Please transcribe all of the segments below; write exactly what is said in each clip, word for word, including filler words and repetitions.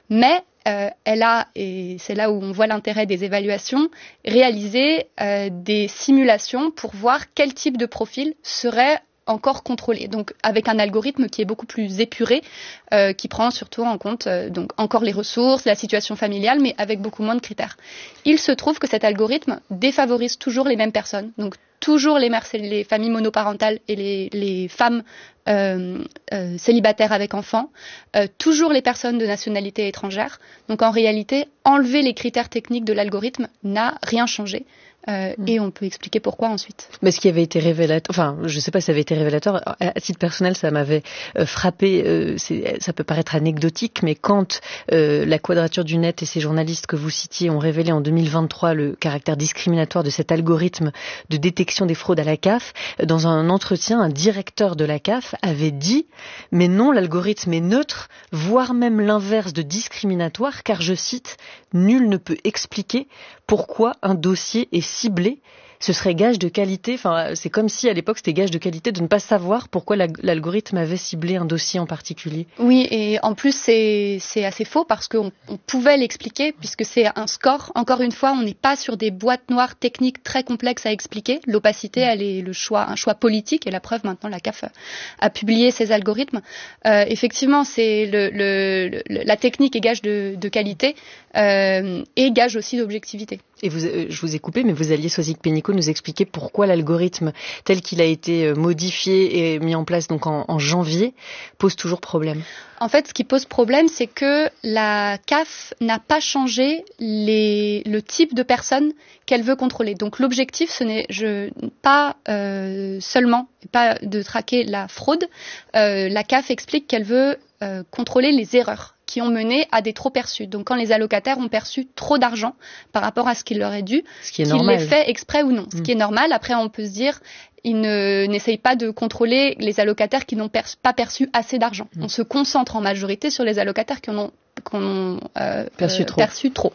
Mais euh, elle a, et c'est là où on voit l'intérêt des évaluations, réalisé euh, des simulations pour voir quel type de profil serait encore contrôlé, donc avec un algorithme qui est beaucoup plus épuré, euh, qui prend surtout en compte euh, donc encore les ressources, la situation familiale, mais avec beaucoup moins de critères. Il se trouve que cet algorithme défavorise toujours les mêmes personnes, donc toujours les mères, les familles monoparentales et les, les femmes euh, euh, célibataires avec enfants, euh, toujours les personnes de nationalité étrangère. Donc en réalité, enlever les critères techniques de l'algorithme n'a rien changé. Euh, mmh. Et on peut expliquer pourquoi ensuite. Mais ce qui avait été révélateur, enfin, je ne sais pas si ça avait été révélateur, à titre personnel, ça m'avait euh, frappé, euh, c'est, ça peut paraître anecdotique, mais quand euh, la Quadrature du Net et ces journalistes que vous citiez ont révélé en deux mille vingt-trois le caractère discriminatoire de cet algorithme de détection des fraudes à la C A F, dans un entretien, un directeur de la C A F avait dit « Mais non, l'algorithme est neutre, voire même l'inverse de discriminatoire, car je cite « Nul ne peut expliquer pourquoi un dossier est ciblé, ce serait gage de qualité. » Enfin, c'est comme si à l'époque c'était gage de qualité de ne pas savoir pourquoi l'algorithme avait ciblé un dossier en particulier. Oui, et en plus c'est, c'est assez faux parce qu'on on pouvait l'expliquer puisque c'est un score. Encore une fois, on n'est pas sur des boîtes noires techniques très complexes à expliquer. L'opacité, elle est le choix, un choix politique, et la preuve maintenant, la C A F a publié ses algorithmes. Euh, effectivement, c'est le, le, le, la technique est gage de, de qualité euh, et gage aussi d'objectivité. Et vous, euh, je vous ai coupé, mais vous alliez, Soisic Pénicaud, nous expliquer pourquoi l'algorithme tel qu'il a été modifié et mis en place donc en, en janvier pose toujours problème. En fait, ce qui pose problème, c'est que la C A F n'a pas changé les, le type de personnes qu'elle veut contrôler. Donc l'objectif, ce n'est je, pas euh, seulement pas de traquer la fraude. Euh, la C A F explique qu'elle veut euh, contrôler les erreurs qui ont mené à des trop perçus. Donc quand les allocataires ont perçu trop d'argent par rapport à ce qu'il leur est dû, ce qui est qu'ils normal. l'aient fait exprès ou non. Ce mmh. qui est normal. Après, on peut se dire, ils ne, n'essayent pas de contrôler les allocataires qui n'ont per, pas perçu assez d'argent. Mmh. On se concentre en majorité sur les allocataires qui en ont, qui en ont euh, perçu, euh, trop. perçu trop.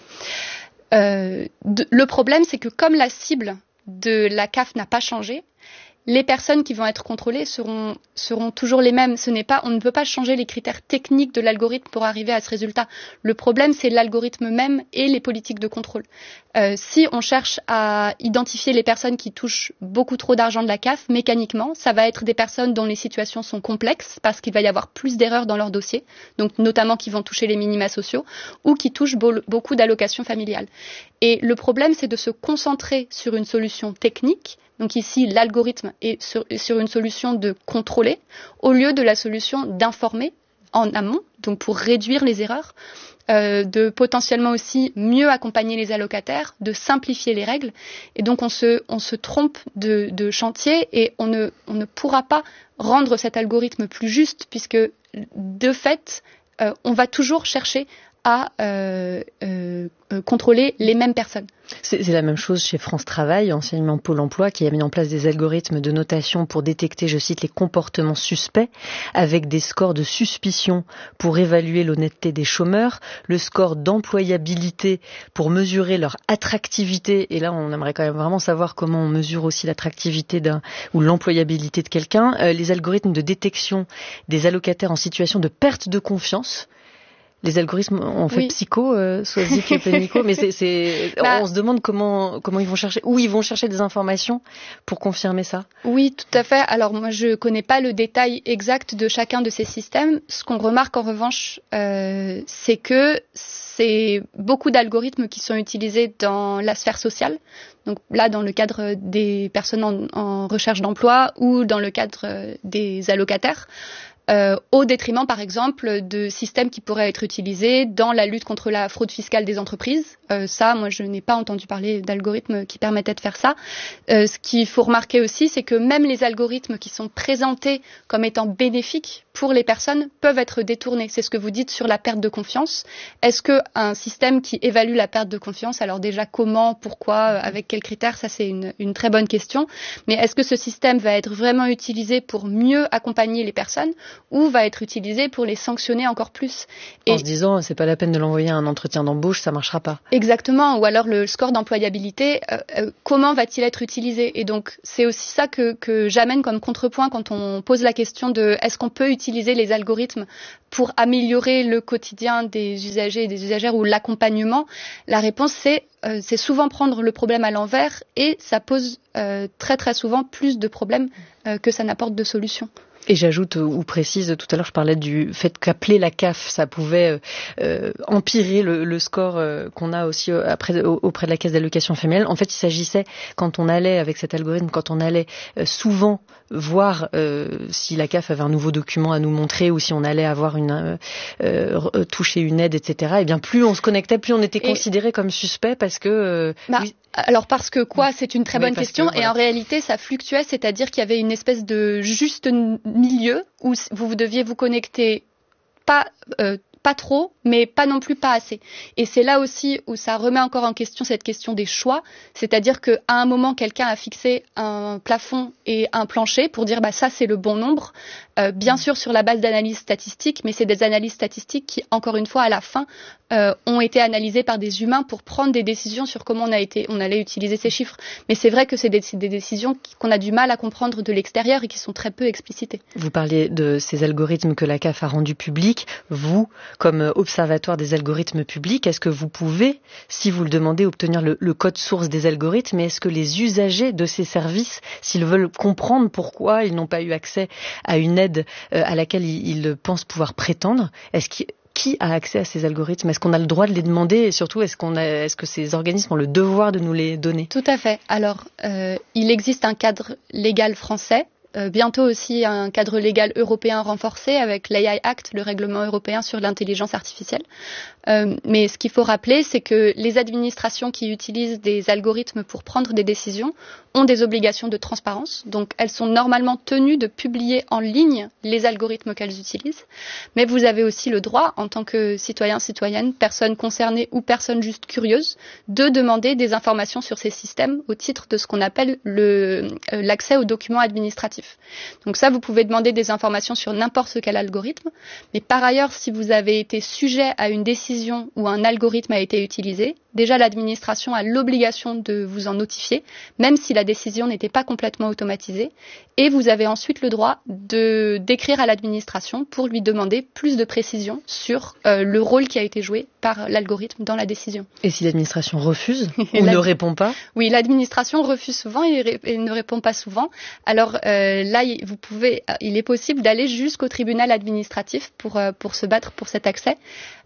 Euh, de, le problème, c'est que comme la cible de la C A F n'a pas changé, les personnes qui vont être contrôlées seront, seront toujours les mêmes. Ce n'est pas, on ne peut pas changer les critères techniques de l'algorithme pour arriver à ce résultat. Le problème, c'est l'algorithme même et les politiques de contrôle. Euh, si on cherche à identifier les personnes qui touchent beaucoup trop d'argent de la C A F, mécaniquement, ça va être des personnes dont les situations sont complexes parce qu'il va y avoir plus d'erreurs dans leur dossier, donc notamment qui vont toucher les minima sociaux ou qui touchent be- beaucoup d'allocations familiales. Et le problème, c'est de se concentrer sur une solution technique. Donc ici, l'algorithme est sur, sur une solution de contrôler au lieu de la solution d'informer en amont, donc pour réduire les erreurs, euh, de potentiellement aussi mieux accompagner les allocataires, de simplifier les règles. Et donc on se, on se trompe de, de chantier et on ne, on ne pourra pas rendre cet algorithme plus juste puisque de fait, euh, on va toujours chercher à euh, euh, contrôler les mêmes personnes. C'est, c'est la même chose chez France Travail, anciennement Pôle emploi, qui a mis en place des algorithmes de notation pour détecter, je cite, les comportements suspects, avec des scores de suspicion pour évaluer l'honnêteté des chômeurs, le score d'employabilité pour mesurer leur attractivité, et là on aimerait quand même vraiment savoir comment on mesure aussi l'attractivité d'un ou l'employabilité de quelqu'un, euh, les algorithmes de détection des allocataires en situation de perte de confiance. Les algorithmes ont fait oui. psycho, euh, Soisic et Pénicaud, mais c'est, c'est, bah, on se demande comment, comment ils vont chercher, où ils vont chercher des informations pour confirmer ça. Oui, tout à fait. Alors moi, je connais pas le détail exact de chacun de ces systèmes. Ce qu'on remarque en revanche, euh, c'est que c'est beaucoup d'algorithmes qui sont utilisés dans la sphère sociale. Donc là, dans le cadre des personnes en, en recherche d'emploi ou dans le cadre des allocataires. Euh, au détriment, par exemple, de systèmes qui pourraient être utilisés dans la lutte contre la fraude fiscale des entreprises. Euh, ça, moi, je n'ai pas entendu parler d'algorithmes qui permettaient de faire ça. Euh, ce qu'il faut remarquer aussi, c'est que même les algorithmes qui sont présentés comme étant bénéfiques pour les personnes peuvent être détournés. C'est ce que vous dites sur la perte de confiance. Est-ce qu'un système qui évalue la perte de confiance, alors déjà comment, pourquoi, avec quels critères, ça c'est une, une très bonne question. Mais est-ce que ce système va être vraiment utilisé pour mieux accompagner les personnes ou va être utilisé pour les sanctionner encore plus? Et en se disant, c'est pas la peine de l'envoyer à un entretien d'embauche, ça marchera pas. Exactement. Ou alors le score d'employabilité, euh, euh, comment va-t-il être utilisé? Et donc c'est aussi ça que, que j'amène comme contrepoint quand on pose la question de est-ce qu'on peut utiliser utiliser les algorithmes pour améliorer le quotidien des usagers et des usagères ou l'accompagnement? La réponse, c'est euh, c'est souvent prendre le problème à l'envers et ça pose euh, très très souvent plus de problèmes euh, que ça n'apporte de solutions. Et j'ajoute ou précise, tout à l'heure je parlais du fait qu'appeler la C A F, ça pouvait euh, empirer le, le score euh, qu'on a aussi après, auprès de la caisse d'allocation familiale. En fait, il s'agissait, quand on allait avec cet algorithme, quand on allait euh, souvent voir euh, si la C A F avait un nouveau document à nous montrer ou si on allait avoir une euh, euh, toucher une aide, et cetera. Et bien plus on se connectait, plus on était et considéré comme suspect parce que... Euh, bah, oui. Alors parce que quoi, c'est une très bonne oui, question. Que, voilà. Et en réalité, ça fluctuait, c'est-à-dire qu'il y avait une espèce de juste milieu où vous, vous deviez vous connecter pas euh, pas trop, mais pas non plus pas assez. Et c'est là aussi où ça remet encore en question cette question des choix, c'est-à-dire qu'à un moment, quelqu'un a fixé un plafond et un plancher pour dire bah ça c'est le bon nombre, euh, bien mmh. sûr sur la base d'analyses statistiques, mais c'est des analyses statistiques qui, encore une fois, à la fin, euh, ont été analysées par des humains pour prendre des décisions sur comment on a été, on allait utiliser ces chiffres. Mais c'est vrai que c'est des, c'est des décisions qu'on a du mal à comprendre de l'extérieur et qui sont très peu explicitées. Vous parliez de ces algorithmes que la C A F a rendus publics. Vous, comme observatoire des algorithmes publics, est-ce que vous pouvez, si vous le demandez, obtenir le, le code source des algorithmes? Et est-ce que les usagers de ces services, s'ils veulent comprendre pourquoi ils n'ont pas eu accès à une aide à laquelle ils, ils pensent pouvoir prétendre, est-ce qu'ils Qui a accès à ces algorithmes? Est-ce qu'on a le droit de les demander? Et surtout, est-ce, qu'on a, est-ce que ces organismes ont le devoir de nous les donner? Tout à fait. Alors, euh, il existe un cadre légal français, euh, bientôt aussi un cadre légal européen renforcé avec l'A I Act, le règlement européen sur l'intelligence artificielle. Euh, mais ce qu'il faut rappeler, c'est que les administrations qui utilisent des algorithmes pour prendre des décisions ont des obligations de transparence. Donc, elles sont normalement tenues de publier en ligne les algorithmes qu'elles utilisent. Mais vous avez aussi le droit, en tant que citoyen, citoyenne, personne concernée ou personne juste curieuse, de demander des informations sur ces systèmes au titre de ce qu'on appelle le, euh, l'accès aux documents administratifs. Donc ça, vous pouvez demander des informations sur n'importe quel algorithme. Mais par ailleurs, si vous avez été sujet à une décision où un algorithme a été utilisé, déjà l'administration a l'obligation de vous en notifier, même si la décision n'était pas complètement automatisée. Et vous avez ensuite le droit de, d'écrire à l'administration pour lui demander plus de précision sur euh, le rôle qui a été joué par l'algorithme dans la décision. Et si l'administration refuse ou ne répond pas? Oui, l'administration refuse souvent et, ré- et ne répond pas souvent. Alors euh, là, vous pouvez, il est possible d'aller jusqu'au tribunal administratif pour, euh, pour se battre pour cet accès.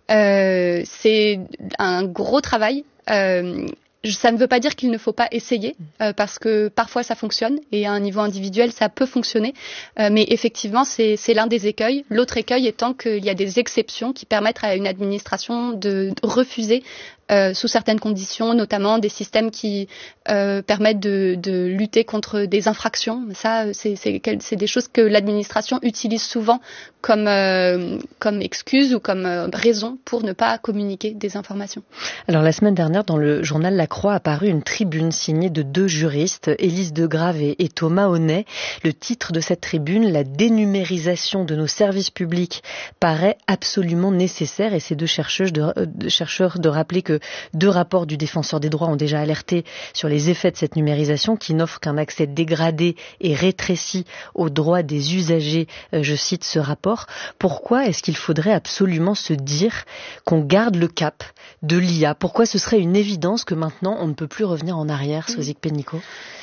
Euh, c'est un gros travail. Euh, ça ne veut pas dire qu'il ne faut pas essayer, euh, parce que parfois ça fonctionne et à un niveau individuel ça peut fonctionner. Euh, mais effectivement, c'est, c'est l'un des écueils. L'autre écueil étant qu'il y a des exceptions qui permettent à une administration de refuser Euh, sous certaines conditions, notamment des systèmes qui euh, permettent de, de lutter contre des infractions. Ça, c'est, c'est, c'est des choses que l'administration utilise souvent comme, euh, comme excuse ou comme euh, raison pour ne pas communiquer des informations. Alors la semaine dernière, dans le journal La Croix, a paru une tribune signée de deux juristes, Élise Degrave et, et Thomas Honnet. Le titre de cette tribune, la dénumérisation de nos services publics, paraît absolument nécessaire. Et ces deux chercheurs de, de, chercheurs de rappeler que deux rapports du Défenseur des droits ont déjà alerté sur les effets de cette numérisation qui n'offre qu'un accès dégradé et rétréci aux droits des usagers. Je cite ce rapport. Pourquoi est-ce qu'il faudrait absolument se dire qu'on garde le cap de l'I A? Pourquoi ce serait une évidence que maintenant on ne peut plus revenir en arrière, Sozik Pénicaud?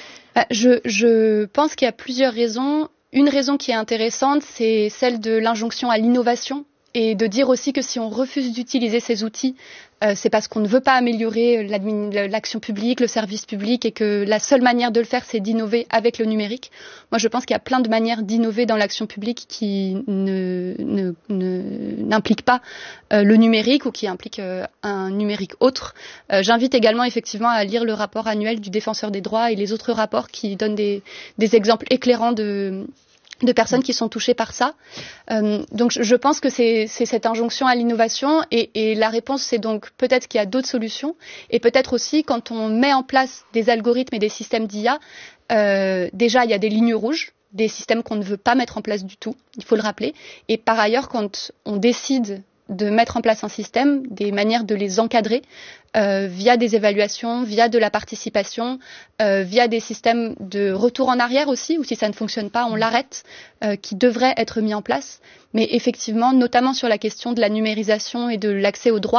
je, je pense qu'il y a plusieurs raisons. Une raison qui est intéressante, c'est celle de l'injonction à l'innovation. Et de dire aussi que si on refuse d'utiliser ces outils, euh, c'est parce qu'on ne veut pas améliorer l'action publique, le service public, et que la seule manière de le faire, c'est d'innover avec le numérique. Moi, je pense qu'il y a plein de manières d'innover dans l'action publique qui ne, ne, ne, n'impliquent pas euh, le numérique ou qui impliquent euh, un numérique autre. Euh, j'invite également effectivement à lire le rapport annuel du Défenseur des droits et les autres rapports qui donnent des, des exemples éclairants de... de personnes qui sont touchées par ça. Euh, donc je pense que c'est, c'est cette injonction à l'innovation et, et la réponse c'est donc peut-être qu'il y a d'autres solutions et peut-être aussi quand on met en place des algorithmes et des systèmes d'I A, euh, déjà il y a des lignes rouges, des systèmes qu'on ne veut pas mettre en place du tout, il faut le rappeler. Et par ailleurs, quand on décide de mettre en place un système, des manières de les encadrer euh, via des évaluations, via de la participation, euh, via des systèmes de retour en arrière aussi, ou si ça ne fonctionne pas, on l'arrête, euh, qui devraient être mis en place. Mais effectivement, notamment sur la question de la numérisation et de l'accès aux droits,